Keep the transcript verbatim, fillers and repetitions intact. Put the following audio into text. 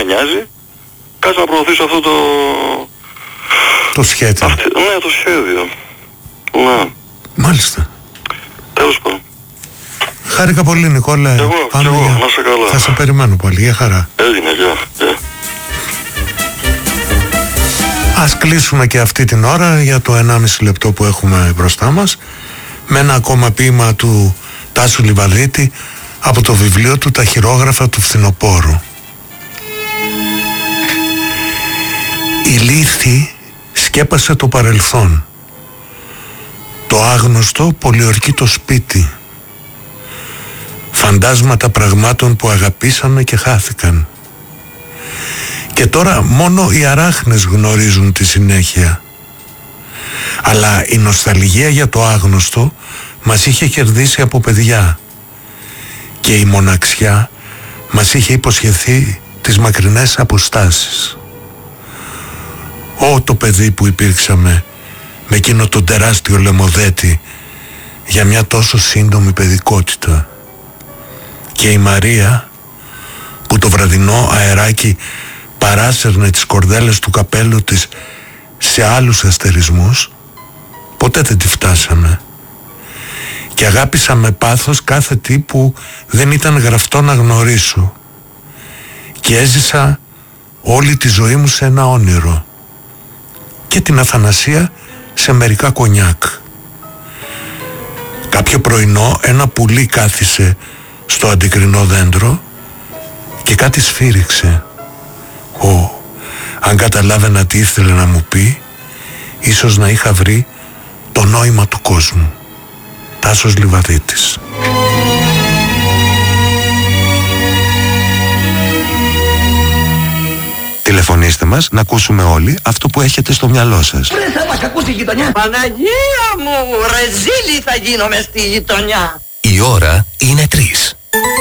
με νοιάζει. Κάτσε να προωθήσω αυτό το... Το σχέδιο. Αυτή... Ναι, το σχέδιο. Ναι. Μάλιστα. Τέλος πάντων. Χάρηκα πολύ, Νικόλα. Κι εγώ, κι εγώ, να σε καλά. Θα σε περιμένω πολύ, για χαρά. Έγινε, γεια. Yeah. Ας κλείσουμε και αυτή την ώρα για το ενάμιση λεπτό που έχουμε μπροστά μας με ένα ακόμα ποίημα του Τάσου Λιβαδίτη από το βιβλίο του «Τα χειρόγραφα του φθινοπόρου». Η λύθη σκέπασε το παρελθόν. Το άγνωστο πολιορκεί το σπίτι. Φαντάσματα πραγμάτων που αγαπήσαμε και χάθηκαν. Και τώρα μόνο οι αράχνες γνωρίζουν τη συνέχεια. Αλλά η νοσταλγία για το άγνωστο μας είχε κερδίσει από παιδιά. Και η μοναξιά μας είχε υποσχεθεί τις μακρινές αποστάσεις. Ω το παιδί που υπήρξαμε με εκείνο τον τεράστιο λαιμοδέτη για μια τόσο σύντομη παιδικότητα. Και η Μαρία που το βραδινό αεράκι παράσερνε τις κορδέλες του καπέλου της σε άλλους αστερισμούς, ποτέ δεν τη φτάσαμε. Και αγάπησα με πάθος κάθε τι που δεν ήταν γραφτό να γνωρίσω. Και έζησα όλη τη ζωή μου σε ένα όνειρο. Και την Αθανασία σε μερικά κονιάκ. Κάποιο πρωινό ένα πουλί κάθισε στο αντικρινό δέντρο και κάτι σφύριξε. Ω, αν καταλάβαινα τι ήθελε να μου πει, ίσως να είχα βρει το νόημα του κόσμου. Τάσος Λιβαδίτης. Τηλεφωνήστε μας να ακούσουμε όλοι αυτό που έχετε στο μυαλό σας. Ρε θα μας ακούσει η γειτονιά. Παναγία μου, ρεζίλη θα γίνω μες στη γειτονιά. Η ώρα είναι τρεις.